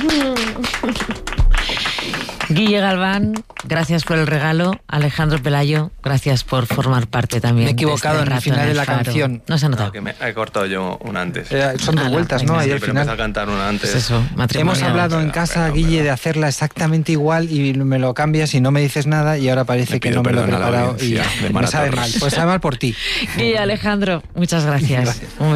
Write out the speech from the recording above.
Guille Galván, gracias por el regalo. Alejandro Pelayo, gracias por formar parte también. Me he equivocado en el final de la canción. No se ha notado. No, que me he cortado yo una antes. Son dos vueltas, ¿no? Ahí al Pero final. empecé a cantar una antes. Pues eso, Hemos hablado en casa, Guille, de hacerla exactamente igual y me lo cambias y no me dices nada y ahora parece que no me lo he preparado y me sabe mal. Pues sabe mal por ti. Guille, Alejandro, muchas gracias. Gracias.